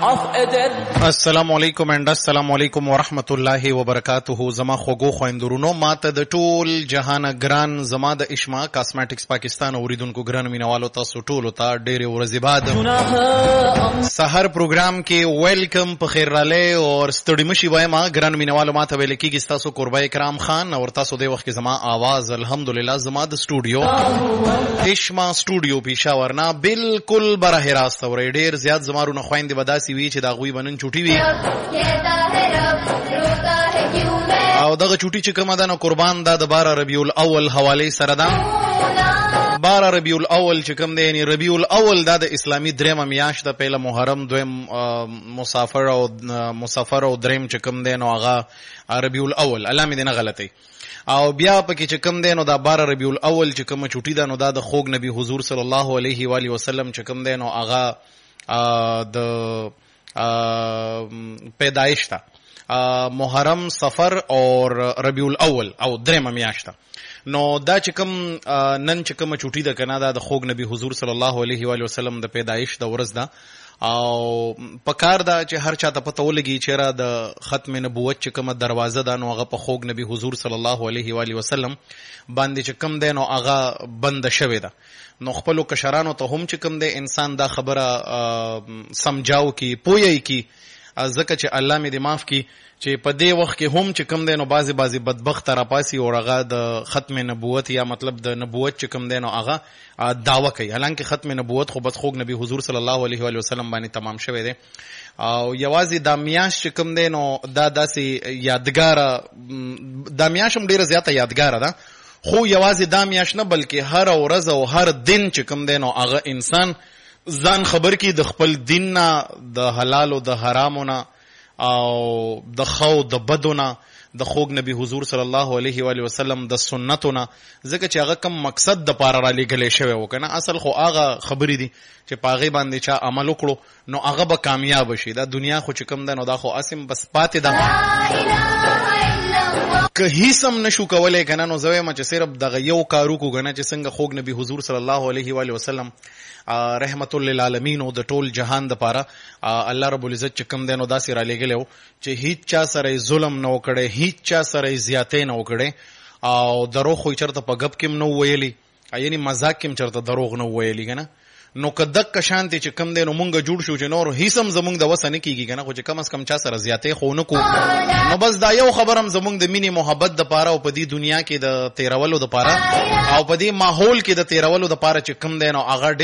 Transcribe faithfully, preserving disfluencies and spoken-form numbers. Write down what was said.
السلام علیکم and السلام علیکم ورحمت الله وبرکاته. زما خوګو خويندرونو ماته د ټول جهان ګران زما د اشما کاسمیټکس پاکستان اوریدونکو ګران مینوالو تاسو ټول ته ډېر ورځې بعد سحر پروګرام کې ویلکم په خیر راله او ستړي مشي وایم ګران مینوالو ماته ویل کېږي تاسو قربای کرام خان او تاسو د وخت کې زما आवाज الحمدلله زما د سټوډیو اشما سټوډیو پېښور نه بالکل براه راست اوري ډېر زیات زمارونه خويندې بداسي وی چې دا غوي بنن چوټي وی او دغه چوټي چې کومه ده نو قربان دا د بارہ ربیع الاول حواله سره ده. بارہ ربیع الاول چې کوم دی یعنی ربیع الاول دا د اسلامي درېمه میاشت د پیله محرم دویم مسافر او مسافر او دریم چې کوم دی نو هغه ربیع الاول الله مې نه غلطي او بیا پکې چې کوم دی نو دا بارہ ربیع الاول چې کومه چوټي ده نو دا د خوږ نبی حضور صلی الله علیه و علیه وسلم چې کوم دی نو هغه د پیدایش تا محرم سفر اور ربیع الاول او درېمه میاشت نو دا چې کوم نن چې کومه چوټي ده کنه دا د خوږ نبی حضور صلی الله علیه و علیه وسلم د پیدایش د ورځ ده او پکار دا چې هر چاته پته ولګي چې را د ختم نبوت چې کومه دروازه ده نو هغه په خوږ نبی حضور صلی الله علیه و علیه وسلم باندې چې کوم دی نو هغه بند شوی ده. نو خپلو کشرانو ته هم چې کوم دی انسان دا خبره سمجاو کی پوی کی ځکه چې الله مې دې معاف کی چې په دې وخت کې هم چې کوم دی نو بازي بازي بدبخت را پاسي او هغه د ختم نبوت یا مطلب د نبوت چې کوم دی نو هغه داوا کوي. حالانکه ختم نبوت خو بس خوږ نبی حضور صلی الله علیه و وسلم باندې تمام شوی دی او یوازې د میاش چې کوم دی نو دا داسې یادګار د میاشم ډیره زیاته یادګار ده خو یوازې دا میاش نه بلکې هر ورځ او هر دن چې کوم دی نو هغه انسان ځان خبر کی د خپل دین نه د حلال او د حرامو نه او د خو د بدو نه د خوږ نبی حضور صلی الله علیه و وسلم د سنتو نه ځکه چې هغه کم مقصد د پاره را لګلې شوی و کنه اصل خو هغه خبرې دي چې پاغه باندې چا عمل وکړو نو هغه به کامیاب شي. دا دنیا خو چې کم ده نو دا خو اسیم بس پاتې ده که هیڅ هم نشو کولای کنه نو زوی ما چې صرف دغه یو کارو کو کنه چې څنګه خوږ نبی حضور صلی الله علیه و وسلم رحمت للعالمین او د ټول جهان د پاره الله رب العزت چې کوم دینو داسې را لګلو چې هیڅ چا سره ظلم نه وکړي هیڅ چا سره زیاتې نه وکړي او دروغ خو چرته په غب کې نه ویلي یعنی مزاق کې چرته دروغ نه ویلي کنه نو کدک شانتی چې کم دی نو مونږ جوړ شو چې نور هیڅم زمونږ د وسه نه کیږي کنه خو چې کم از کم چا سره زیاتې خو نه کو نو بس دا یو خبرم زمونږ د مینې محبت د پاره او په دې دنیا کې د تیرولو د پاره او په دې ماحول کې د تیرولو د پاره چې کم دی نو هغه